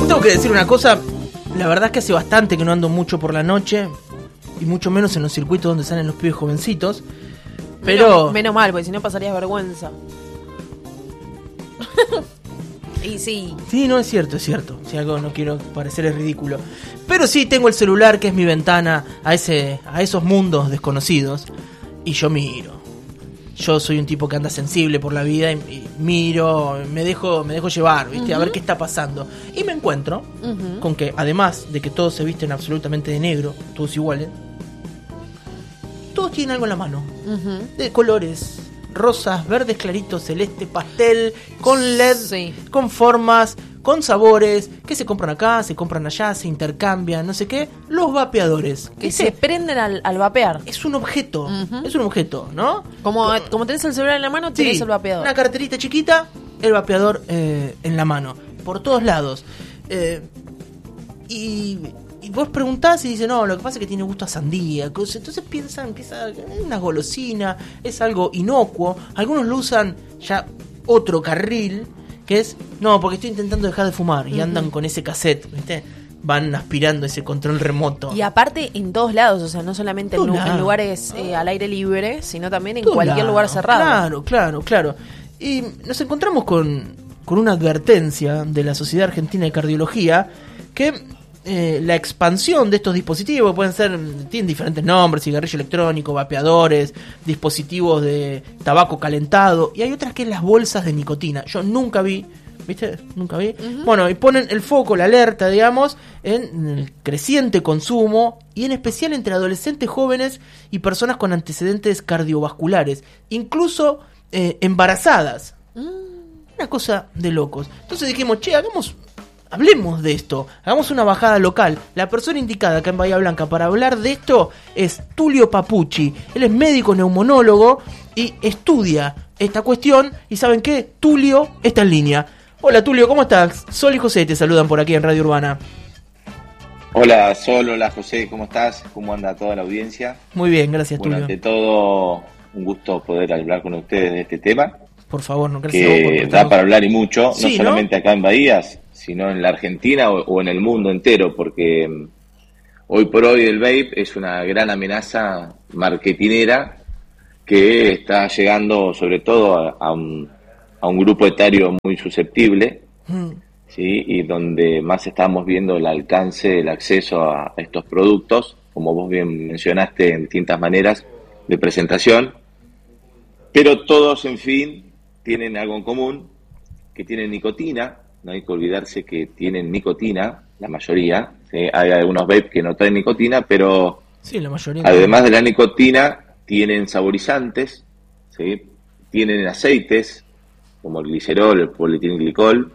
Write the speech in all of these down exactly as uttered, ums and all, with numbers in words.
Tengo que decir una cosa, la verdad es que hace bastante que no ando mucho por la noche, y mucho menos en los circuitos donde salen los pibes jovencitos, pero... Menos, menos mal, porque si no pasarías vergüenza. Y sí. Sí, no, es cierto, es cierto. Si algo no quiero parecer es ridículo. Pero sí tengo el celular, que es mi ventana a ese, a esos mundos desconocidos, y yo miro. Yo soy un tipo que anda sensible por la vida y, y miro, me dejo, me dejo llevar, ¿viste? Uh-huh. A ver qué está pasando. Y me encuentro uh-huh. con que, además de que todos se visten absolutamente de negro, todos iguales, todos tienen algo en la mano. Uh-huh. De colores, rosas, verdes claritos, celeste, pastel, con L E D, sí. con formas, con sabores, que se compran acá, se compran allá, se intercambian, no sé qué. Los vapeadores. Que se prenden al, al vapear. Es un objeto, uh-huh. es un objeto, ¿no? Como, como tenés el celular en la mano, tenés sí, el vapeador. Una carterita chiquita, el vapeador eh, en la mano. Por todos lados. Eh, y, y vos preguntás y dicen, no, lo que pasa es que tiene gusto a sandía. Entonces piensan que es una golosina, es algo inocuo. Algunos lo usan ya otro carril, que es, no, porque estoy intentando dejar de fumar. Y andan uh-huh. con ese cassette, ¿viste? Van aspirando ese control remoto. Y aparte en todos lados, o sea, no solamente en, en lugares eh, al aire libre, sino también en Todo cualquier lado. lugar cerrado. Claro, claro, claro. Y nos encontramos con, con una advertencia de la Sociedad Argentina de Cardiología, que eh, la expansión de estos dispositivos, pueden ser, tienen diferentes nombres, cigarrillo electrónico, vapeadores, dispositivos de tabaco calentado, y hay otras que es las bolsas de nicotina. Yo nunca vi, ¿viste? Nunca vi. Uh-huh. Bueno, y ponen el foco, la alerta, digamos, en el creciente consumo, y en especial entre adolescentes jóvenes y personas con antecedentes cardiovasculares, incluso eh, embarazadas. Uh-huh. Una cosa de locos. Entonces dijimos, che, hagamos... Hablemos de esto, hagamos una bajada local. La persona indicada acá en Bahía Blanca para hablar de esto es Tulio Papucci. Él es médico neumonólogo y estudia esta cuestión. ¿Y saben qué? Tulio está en línea. Hola Tulio, ¿cómo estás? Sol y José te saludan por aquí en Radio Urbana. Hola Sol, hola José, ¿cómo estás? ¿Cómo anda toda la audiencia? Muy bien, gracias bueno, Tulio. Ante todo, un gusto poder hablar con ustedes de este tema. Por favor, no creas que da para hablar y mucho, sí, no solamente ¿no? acá en Bahías, sino en la Argentina o, o en el mundo entero, porque um, hoy por hoy el vape es una gran amenaza marketinera que está llegando sobre todo a, a, un, a un grupo etario muy susceptible, mm. ¿sí? Y donde más estamos viendo el alcance, el acceso a estos productos, como vos bien mencionaste, en distintas maneras de presentación, pero todos, en fin, tienen algo en común, que tienen nicotina. No hay que olvidarse que tienen nicotina, la mayoría. ¿sí? Hay algunos vape que no traen nicotina, pero sí, la mayoría además de la nicotina, tienen saborizantes, ¿sí? Tienen aceites, como el glicerol, el polietilenglicol,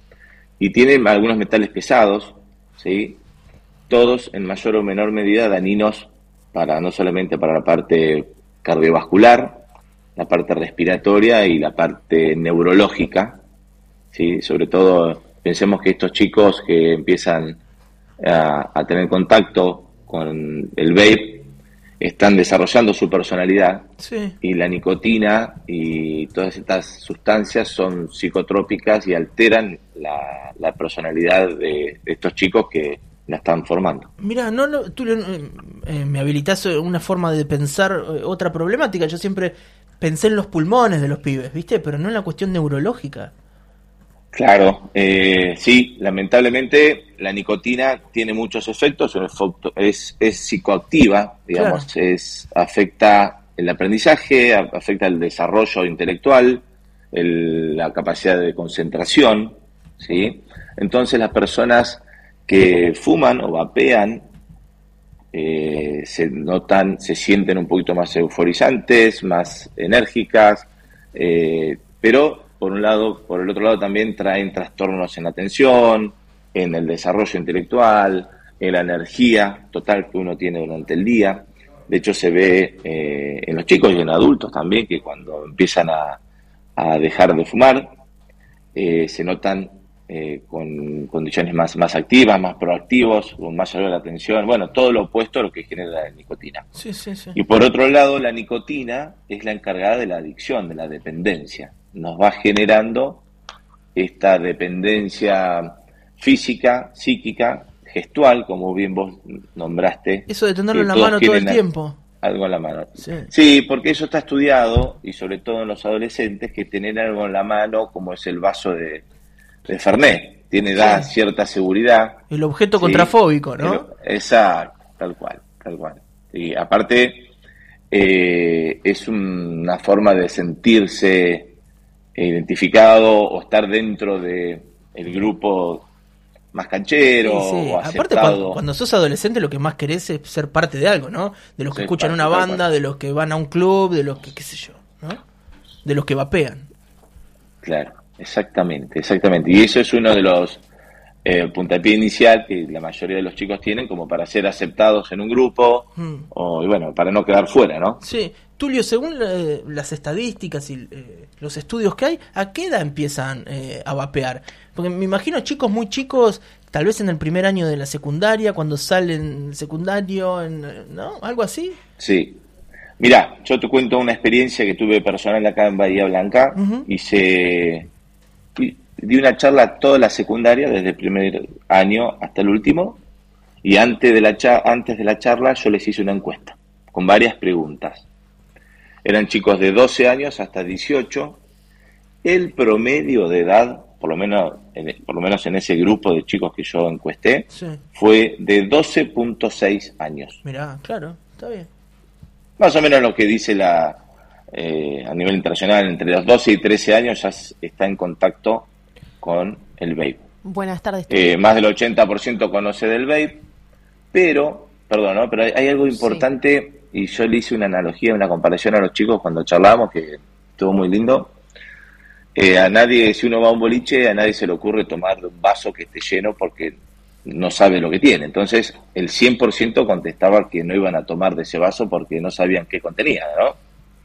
y tienen algunos metales pesados, ¿sí? Todos en mayor o menor medida dañinos para no solamente para la parte cardiovascular, la parte respiratoria y la parte neurológica. Sí, sobre todo pensemos que estos chicos que empiezan a, a tener contacto con el vape están desarrollando su personalidad, sí. Y la nicotina y todas estas sustancias son psicotrópicas y alteran la, la personalidad de, de estos chicos que la están formando. Mira, no, no, tú eh, me habilitas una forma de pensar eh, otra problemática. Yo siempre pensé en los pulmones de los pibes, ¿viste? Pero no en la cuestión neurológica. Claro, eh, sí, lamentablemente la nicotina tiene muchos efectos, es, es psicoactiva, digamos, claro. es afecta el aprendizaje, afecta el desarrollo intelectual, el, la capacidad de concentración, ¿sí? Entonces las personas que fuman o vapean eh, se notan, se sienten un poquito más euforizantes, más enérgicas, eh, pero por un lado, por el otro lado también traen trastornos en la atención, en el desarrollo intelectual, en la energía total que uno tiene durante el día. De hecho se ve eh, en los chicos y en adultos también que cuando empiezan a, a dejar de fumar eh, se notan eh, con condiciones más, más activas, más proactivos, con mayor atención, bueno, todo lo opuesto a lo que genera la nicotina. Sí, sí, sí. Y por otro lado, la nicotina es la encargada de la adicción, de la dependencia. Nos va generando esta dependencia física, psíquica, gestual, como bien vos nombraste. Eso de tenerlo en la mano todo el tiempo. Algo en la mano. Sí. sí, porque eso está estudiado, y sobre todo en los adolescentes, que tener algo en la mano, como es el vaso de, de Fernet, tiene, da sí. cierta seguridad. El objeto ¿sí? contrafóbico, ¿no? El, exacto, tal cual, tal cual. Y aparte, eh, es una forma de sentirse identificado o estar dentro de el grupo más canchero sí, sí. o aceptado. Aparte, cuando, cuando sos adolescente, lo que más querés es ser parte de algo, ¿no? De los que sí, escuchan parte, una banda, de los que van a un club, de los que, qué sé yo, ¿no? De los que vapean. Claro, exactamente, exactamente. Y eso es uno de los eh, puntapié inicial que la mayoría de los chicos tienen como para ser aceptados en un grupo mm. o, y bueno, para no quedar fuera, ¿no? Sí. Tulio, según eh, las estadísticas y eh, los estudios que hay, ¿a qué edad empiezan eh, a vapear? Porque me imagino chicos muy chicos, tal vez en el primer año de la secundaria, cuando salen secundario, en, ¿no? ¿Algo así? Sí. Mirá, yo te cuento una experiencia que tuve personal acá en Bahía Blanca. Uh-huh. Hice, di una charla toda la secundaria, desde el primer año hasta el último, y antes de la, cha- antes de la charla yo les hice una encuesta, con varias preguntas. Eran chicos de doce años hasta dieciocho. El promedio de edad, por lo menos en, por lo menos en ese grupo de chicos que yo encuesté, sí. fue de doce punto seis años. Mirá, claro, está bien. Más o menos lo que dice la eh, a nivel internacional, entre los doce y trece años ya está en contacto con el vape. Buenas tardes. Eh, más del ochenta por ciento conoce del vape, pero, perdón, ¿no? Pero hay, hay algo importante... Sí. Y yo le hice una analogía, una comparación a los chicos cuando charlamos, que estuvo muy lindo. Eh, a nadie, si uno va a un boliche, a nadie se le ocurre tomar de un vaso que esté lleno porque no sabe lo que tiene. Entonces, el cien por ciento contestaba que no iban a tomar de ese vaso porque no sabían qué contenía, ¿no?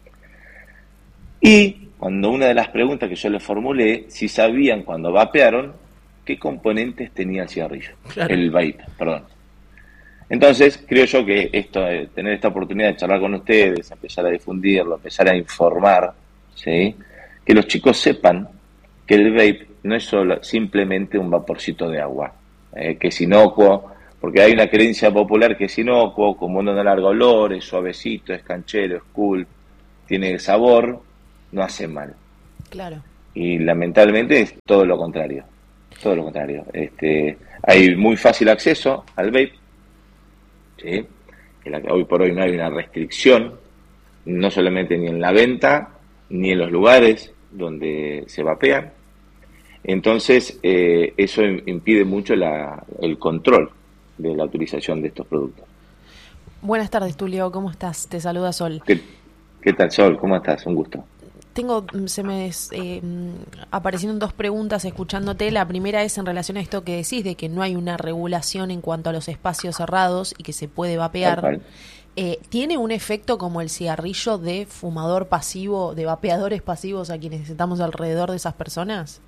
Y cuando una de las preguntas que yo les formulé, si sabían cuando vapearon, qué componentes tenía el cigarrillo, claro. el vape, perdón. Entonces, creo yo que esto, eh, tener esta oportunidad de charlar con ustedes, empezar a difundirlo, empezar a informar, ¿sí? Que los chicos sepan que el vape no es solo simplemente un vaporcito de agua, eh, que es inocuo, porque hay una creencia popular que es inocuo, como no larga olor, es suavecito, es canchero, es cool, tiene sabor, no hace mal. Claro. Y lamentablemente es todo lo contrario, todo lo contrario. Este, hay muy fácil acceso al vape, ¿sí? Que la, hoy por hoy no hay una restricción, no solamente ni en la venta, ni en los lugares donde se vapean. Entonces, eh, eso impide mucho la, el control de la utilización de estos productos. Buenas tardes, Tulio, ¿cómo estás? Te saluda Sol. ¿Qué, qué tal, Sol? ¿Cómo estás? Un gusto. Tengo, se me eh, aparecieron dos preguntas escuchándote. La primera es en relación a esto que decís, de que no hay una regulación en cuanto a los espacios cerrados y que se puede vapear. Eh, ¿Tiene un efecto como el cigarrillo de fumador pasivo, de vapeadores pasivos a quienes estamos alrededor de esas personas?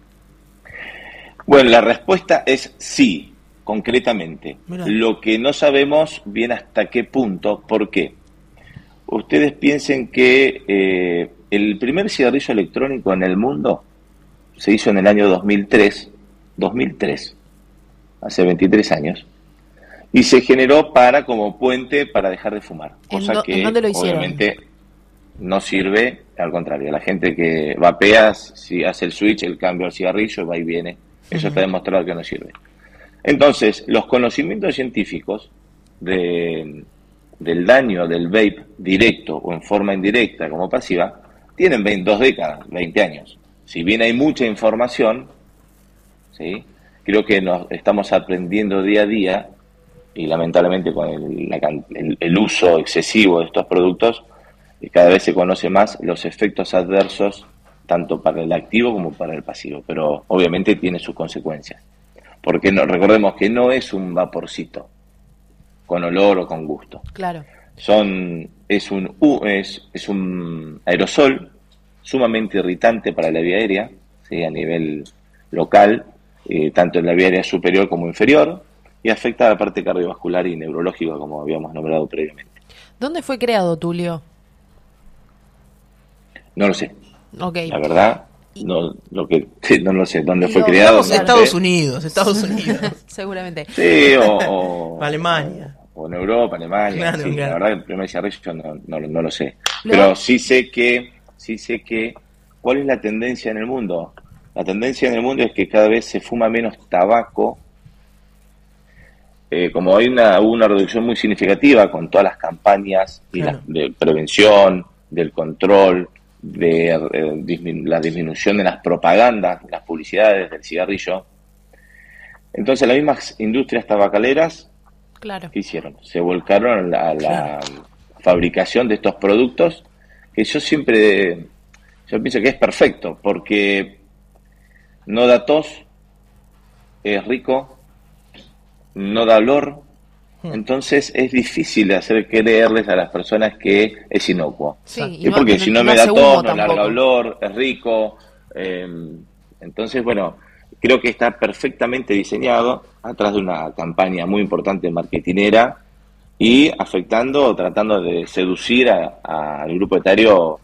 Bueno, la respuesta es sí, concretamente. Mirá. Lo que no sabemos bien hasta qué punto, ¿por qué? Ustedes piensen que... Eh, el primer cigarrillo electrónico en el mundo se hizo en el año dos mil tres, dos mil tres, hace veintitrés años, y se generó para como puente para dejar de fumar, cosa do, que ¿en dónde lo hicieron? Obviamente no sirve, al contrario, la gente que vapea, si hace el switch, el cambio al cigarrillo, va y viene, eso uh-huh. está demostrado que no sirve. Entonces, los conocimientos científicos de, del daño del vape directo o en forma indirecta como pasiva, tienen veinte, dos décadas, veinte años. Si bien hay mucha información, ¿sí? Creo que nos estamos aprendiendo día a día, y lamentablemente con el, la, el, el uso excesivo de estos productos, cada vez se conoce más los efectos adversos, tanto para el activo como para el pasivo, pero obviamente tiene sus consecuencias. Porque no, recordemos que no es un vaporcito, con olor o con gusto. Claro. Son, es un es, es un aerosol sumamente irritante para la vía aérea, ¿sí? A nivel local, eh, tanto en la vía aérea superior como inferior, y afecta a la parte cardiovascular y neurológica, como habíamos nombrado previamente. ¿Dónde fue creado, Tulio? No lo sé. Okay. La verdad, no lo que no lo sé dónde fue lo, creado. No Estados sé. Unidos, Estados Unidos. Seguramente. Sí, o, o Alemania. O en Europa, Alemania. Claro, sí, claro. La verdad, el primer cigarrillo no, no, no lo sé. Pero sí sé que, sí sé que, ¿cuál es la tendencia en el mundo? La tendencia en el mundo es que cada vez se fuma menos tabaco. Eh, como hay una, hubo una reducción muy significativa con todas las campañas y claro. la, de prevención, del control, de eh, disminu- la disminución de las propagandas, las publicidades del cigarrillo. Entonces las mismas industrias tabacaleras, claro. ¿qué hicieron? Se volcaron a la, a la Claro. fabricación de estos productos que yo siempre, yo pienso que es perfecto porque no da tos, es rico, no da olor, entonces es difícil hacer creerles a las personas que es inocuo. Sí, y y no, porque no, si no, no me da hace tos, humo no tampoco. larga olor, es rico. Eh, entonces, bueno, creo que está perfectamente diseñado atrás de una campaña muy importante marketinera y afectando o tratando de seducir a- a- al grupo etario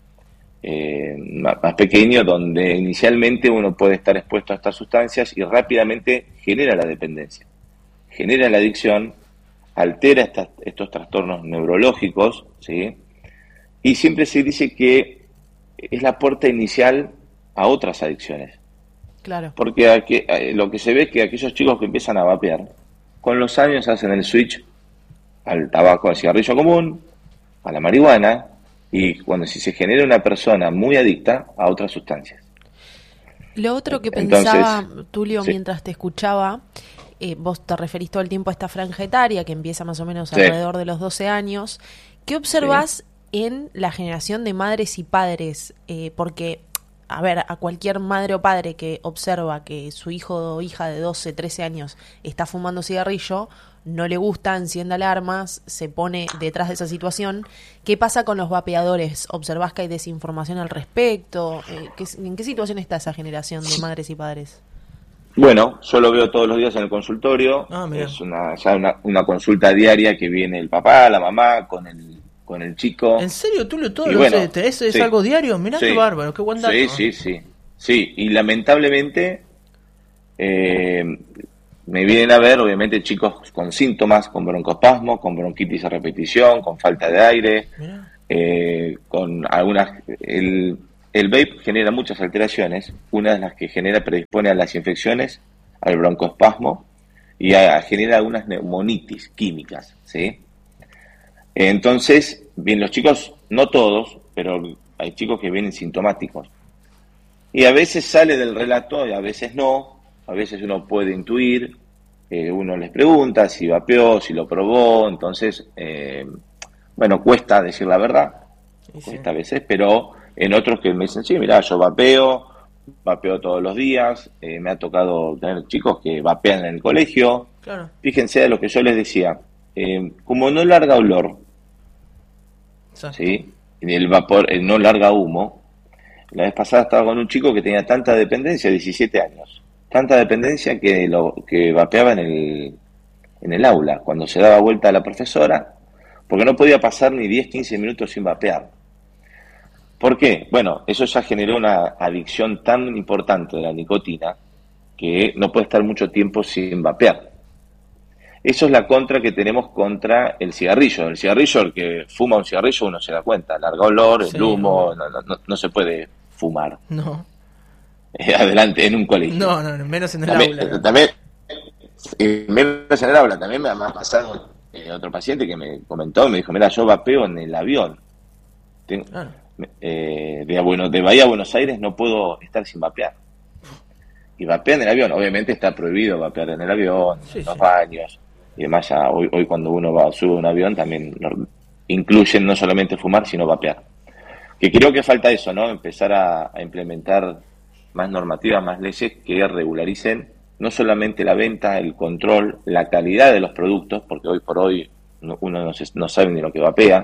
eh, más más pequeño, donde inicialmente uno puede estar expuesto a estas sustancias y rápidamente genera la dependencia, genera la adicción, altera estas, estos trastornos neurológicos, ¿sí? Y siempre se dice que es la puerta inicial a otras adicciones. Claro. Porque aquí, eh, lo que se ve es que aquellos chicos que empiezan a vapear, con los años hacen el switch al tabaco, al cigarrillo común, a la marihuana, y cuando si se genera una persona muy adicta a otras sustancias. Lo otro que Entonces, pensaba, Tulio, sí. mientras te escuchaba, eh, vos te referís todo el tiempo a esta franja etaria que empieza más o menos Sí. alrededor de los doce años. ¿Qué observás en la generación de madres y padres? Eh, porque, a ver, a cualquier madre o padre que observa que su hijo o hija de doce, trece años está fumando cigarrillo, no le gusta, enciende alarmas, se pone detrás de esa situación. ¿Qué pasa con los vapeadores? ¿Observás que hay desinformación al respecto? Eh, ¿qué, ¿En qué situación está esa generación de madres y padres? Bueno, yo lo veo todos los días en el consultorio. Ah, mirá. Es una, ya una, una consulta diaria que viene el papá, la mamá, con el, con el chico. ¿En serio, Tulio? ¿Todo Y lo bueno, sé? ¿Te- ¿Es, es sí. algo diario? Mirá Sí. qué bárbaro, qué buen dato. Sí, sí, sí. Sí, y lamentablemente eh, me vienen a ver, obviamente, chicos con síntomas, con broncoespasmo, con bronquitis a repetición, con falta de aire, Mirá. eh, con algunas... El, el vape genera muchas alteraciones, una de las que genera predispone a las infecciones, al broncoespasmo, y a, a genera algunas neumonitis químicas, ¿sí? Entonces, bien, los chicos, no todos, pero hay chicos que vienen sintomáticos. Y a veces sale del relato y a veces no, a veces uno puede intuir, eh, uno les pregunta si vapeó, si lo probó, entonces, eh, bueno, cuesta decir la verdad, Sí, sí. cuesta a veces, pero en otros que me dicen, sí, mirá, yo vapeo, vapeo todos los días, eh, me ha tocado tener chicos que vapean en el colegio. Claro. Fíjense a lo que yo les decía, eh, como no larga olor, Exacto. ¿sí? Y el vapor, el no larga humo. La vez pasada estaba con un chico que tenía tanta dependencia, diecisiete años, tanta dependencia que lo que vapeaba en el, en el aula, cuando se daba vuelta a la profesora, porque no podía pasar ni diez, quince minutos sin vapear. ¿Por qué? Bueno, eso ya generó una adicción tan importante de la nicotina que no puede estar mucho tiempo sin vapear. Eso es la contra que tenemos contra el cigarrillo. El cigarrillo, el que fuma un cigarrillo, uno se da cuenta. Larga olor, Sí, el humo, no. no, no, no se puede fumar. No. Eh, adelante, en un colegio. No, no, no, menos en el También, aula. también eh, menos en el aula, también me ha me ha pasado eh, otro paciente que me comentó, me dijo, mira, yo vapeo en el avión. Tengo, Claro. eh, de, bueno, de Bahía a Buenos Aires no puedo estar sin vapear. Y vapea en el avión. Obviamente está prohibido vapear en el avión, Sí, en los sí. baños. Y además ya hoy, hoy cuando uno va sube a un avión también no- incluyen no solamente fumar, sino vapear. Que creo que falta eso, ¿no? Empezar a, a implementar más normativas, más leyes que regularicen no solamente la venta, el control, la calidad de los productos, porque hoy por hoy no- uno no, se- no sabe ni lo que vapea,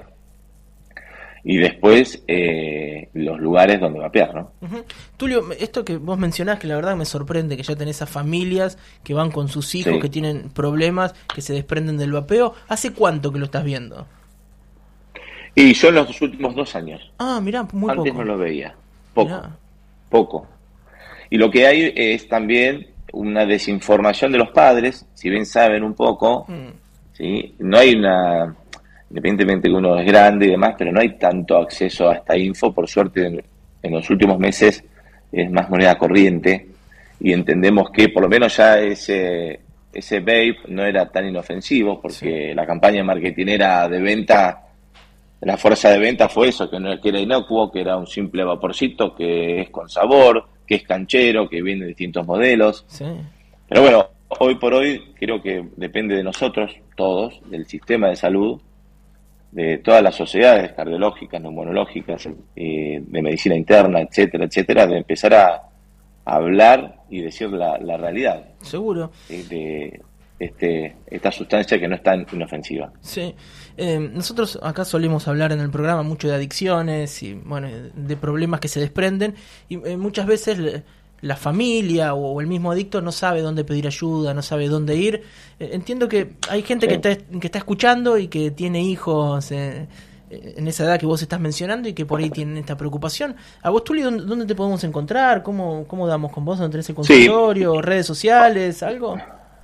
y después eh, los lugares donde vapear, ¿no? Ujú. Tulio, esto que vos mencionás, que la verdad me sorprende, que ya tenés a familias que van con sus hijos, Sí. que tienen problemas, que se desprenden del vapeo. ¿Hace cuánto que lo estás viendo? Y yo en los últimos dos años, Ah, mirá, muy antes poco. no lo veía, poco. Mirá. poco. Y lo que hay es también una desinformación de los padres, si bien saben un poco, mm. ¿sí? No hay una, independientemente que uno es grande y demás, pero no hay tanto acceso a esta info, por suerte en, en los últimos meses es más moneda corriente, y entendemos que por lo menos ya ese, ese vape no era tan inofensivo, porque sí. La campaña marketinera de venta, la fuerza de venta fue eso, que no que era inocuo, que era un simple vaporcito, que es con sabor, que es canchero, que viene de distintos modelos. Sí. Pero bueno, hoy por hoy creo que depende de nosotros, todos, del sistema de salud, de todas las sociedades cardiológicas, neumonológicas, eh, de medicina interna, etcétera, etcétera, de empezar a, a hablar y decir la, la realidad. Seguro. Eh, de este esta sustancia que no es tan inofensiva. Sí. Eh, nosotros acá solemos hablar en el programa mucho de adicciones y bueno, de problemas que se desprenden, y eh, muchas veces la familia o el mismo adicto no sabe dónde pedir ayuda, no sabe dónde ir. Eh, entiendo que hay gente sí. que, está, que está escuchando y que tiene hijos eh, en esa edad que vos estás mencionando y que por ahí tienen esta preocupación. ¿A vos, Tulio, dónde, dónde te podemos encontrar? ¿Cómo, cómo damos con vos? ¿Dónde tenés el consultorio? Sí. ¿Redes sociales? ¿Algo?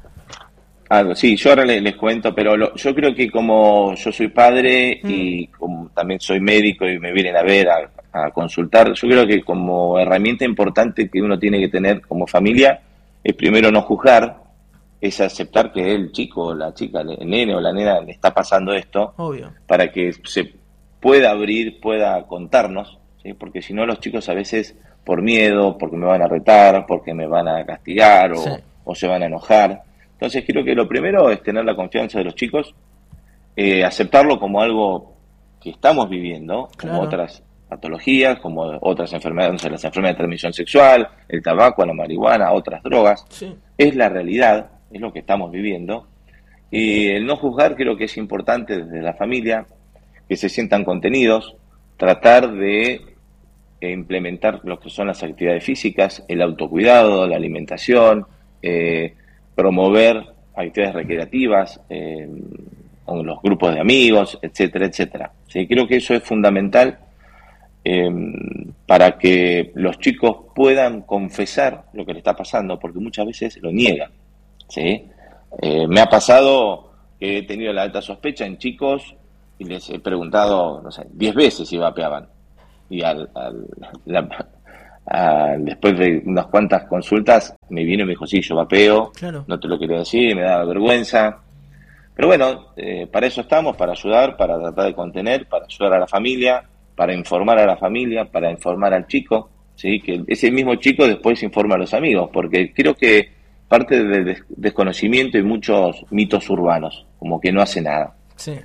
Algo, sí, yo ahora les, les cuento, pero lo, yo creo que como yo soy padre mm. y como también soy médico y me vienen a ver, a, a consultar, yo creo que como herramienta importante que uno tiene que tener como familia es primero no juzgar, es aceptar que el chico, la chica, el nene o la nena le está pasando esto. Obvio. Para que se pueda abrir, pueda contarnos, ¿sí? Porque si no los chicos a veces por miedo, porque me van a retar, porque me van a castigar o, sí. o se van a enojar. Entonces creo que lo primero es tener la confianza de los chicos, eh, aceptarlo como algo que estamos viviendo, claro. Como otras patologías, como otras enfermedades, no sé, las enfermedades de transmisión sexual, el tabaco, la marihuana, otras drogas. Sí. Es la realidad, es lo que estamos viviendo. Y el no juzgar creo que es importante desde la familia, que se sientan contenidos, tratar de eh, implementar lo que son las actividades físicas, el autocuidado, la alimentación, eh, promover actividades recreativas, eh, con los grupos de amigos, etcétera, etcétera. Sí, creo que eso es fundamental eh, para que los chicos puedan confesar lo que les está pasando, porque muchas veces lo niegan. ¿Sí? Eh, me ha pasado que he tenido la alta sospecha en chicos y les he preguntado, no sé, diez veces si vapeaban. Y al, al la, Uh, después de unas cuantas consultas me vino y me dijo, sí, yo vapeo, claro. No te lo quería decir, me daba vergüenza, pero bueno, eh, para eso estamos, para ayudar, para tratar de contener, para ayudar a la familia, para informar a la familia, para informar al chico, ¿sí? Que ese mismo chico después informa a los amigos, porque creo que parte del des- desconocimiento y muchos mitos urbanos, como que no hace nada. Sí.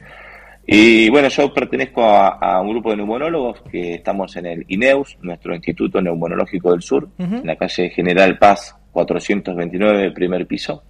Y bueno, yo pertenezco a, a un grupo de neumonólogos que estamos en el INEUS, nuestro Instituto Neumonológico del Sur, uh-huh. En la calle General Paz cuatrocientos veintinueve, primer piso.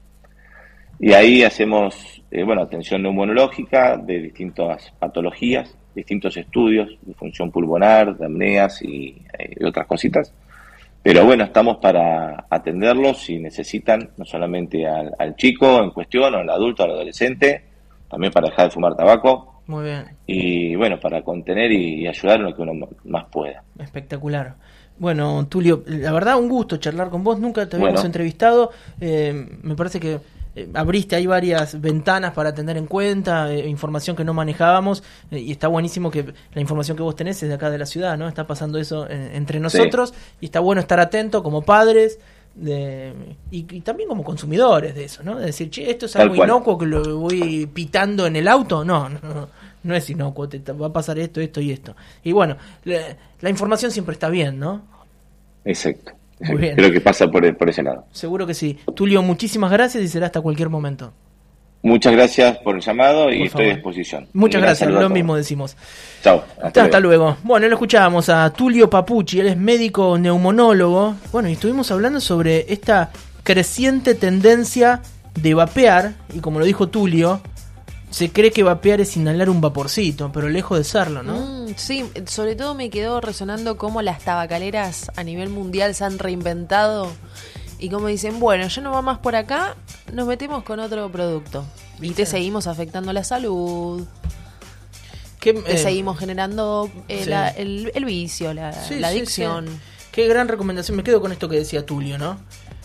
Y ahí hacemos, eh, bueno, atención neumonológica de distintas patologías, distintos estudios de función pulmonar, de apneas y, eh, y otras cositas. Pero bueno, estamos para atenderlos si necesitan, no solamente al, al chico en cuestión, o al adulto, al adolescente, también para dejar de fumar tabaco. Muy bien. Y bueno, para contener y, y ayudar en lo que uno más pueda. Espectacular. Bueno, Tulio, la verdad un gusto charlar con vos, nunca te habíamos bueno. entrevistado, eh, me parece que eh, abriste ahí varias ventanas para tener en cuenta, eh, información que no manejábamos, eh, y está buenísimo que la información que vos tenés es de acá de la ciudad, ¿no? Está pasando eso eh, entre nosotros, sí. Y está bueno estar atento como padres, De, y, y también como consumidores de eso, ¿no? De decir, che, esto es algo inocuo que lo voy pitando en el auto. No, no, no es inocuo, te, te va a pasar esto, esto y esto. Y bueno, la, la información siempre está bien, ¿no? Exacto. Muy bien. Creo que pasa por, por ese lado. Seguro que sí. Tulio, muchísimas gracias y será hasta cualquier momento. Muchas gracias por el llamado por y favor. Estoy a disposición. Muchas gracias, lo mismo decimos. Chao. Hasta, hasta luego. luego. Bueno, lo escuchábamos a Tulio Papucci, él es médico neumonólogo. Bueno, y estuvimos hablando sobre esta creciente tendencia de vapear, y como lo dijo Tulio, se cree que vapear es inhalar un vaporcito, pero lejos de serlo, ¿no? Mm, sí, sobre todo me quedó resonando cómo las tabacaleras a nivel mundial se han reinventado. Y como dicen, bueno, ya no va más por acá, nos metemos con otro producto. Y te seguimos afectando la salud. ¿Qué, te eh, seguimos generando eh, sí. la, el, el vicio, la, sí, la adicción. Sí, sí. qué gran recomendación. Me quedo con esto que decía Tulio, ¿no?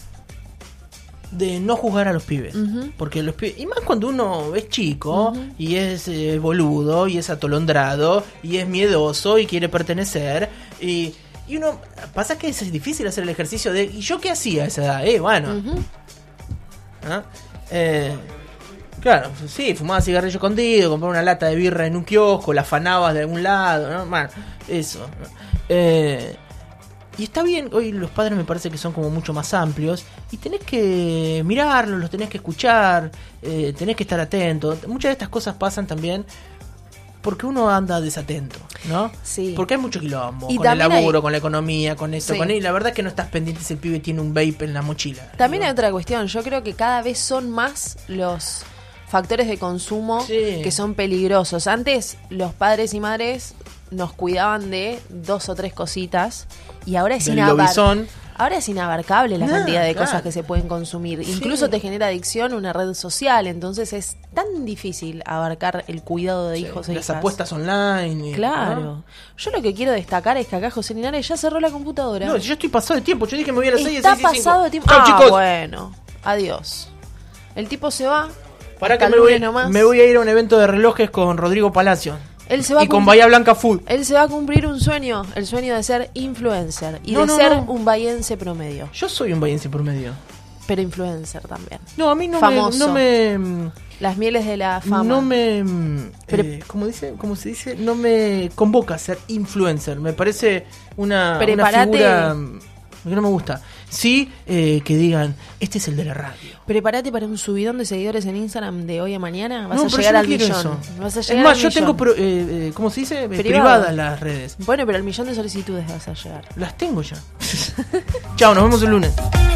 De no juzgar a los pibes. Uh-huh. Porque los pibes, y más cuando uno es chico, uh-huh, y es eh, boludo, y es atolondrado, y es miedoso, y quiere pertenecer, y, y uno, pasa que es difícil hacer el ejercicio de, ¿y yo qué hacía a esa edad? Eh, bueno. Uh-huh. ¿Ah? Eh, claro, sí, fumaba cigarrillo escondido, compraba una lata de birra en un kiosco, la afanabas de algún lado, ¿no? Bueno, eso. Eh... Y está bien, hoy los padres me parece que son como mucho más amplios y tenés que mirarlos, los tenés que escuchar, eh, tenés que estar atento. Muchas de estas cosas pasan también porque uno anda desatento, ¿no? Sí. Porque hay mucho quilombo, y con el laburo, hay... con la economía, con esto, sí, con él. Y la verdad es que no estás pendiente si el pibe tiene un vape en la mochila. También ¿no? Hay otra cuestión, yo creo que cada vez son más los factores de consumo, sí, que son peligrosos. Antes los padres y madres nos cuidaban de dos o tres cositas y ahora es inabarcable. Ahora es inabarcable la nah, cantidad de claro. cosas que se pueden consumir. Sí. Incluso te genera adicción una red social, entonces es tan difícil abarcar el cuidado de sí. hijos e Las hijas. Apuestas online. Y, claro. ¿no? Yo lo que quiero destacar es que acá José Linares ya cerró la computadora. No, yo estoy pasado de tiempo. Yo dije que me voy a las seis y Está pasado de tiempo. Chau, ah, chicos. Bueno. Adiós. El tipo se va. Para que me voy, me voy a ir a un evento de relojes con Rodrigo Palacio. Él se va y con Bahía Blanca Food. Él se va a cumplir un sueño, el sueño de ser influencer y no, de no, ser no. un bahiense promedio. Yo soy un bahiense promedio. Pero influencer también. No, a mí no Famoso. me... No me Las mieles de la fama. No me... Eh, ¿cómo, dice, ¿Cómo se dice? No me convoca a ser influencer. Me parece una, una figura que no me gusta. Sí, eh, que digan, este es el de la radio. Prepárate para un subidón de seguidores en Instagram de hoy a mañana. Vas no, a llegar no al millón. Eso. Vas a llegar es más, al yo millón. tengo, pro, eh, eh, ¿cómo se dice? Privado. Privadas las redes. Bueno, pero al millón de solicitudes vas a llegar. Las tengo ya. Chao, nos vemos el lunes.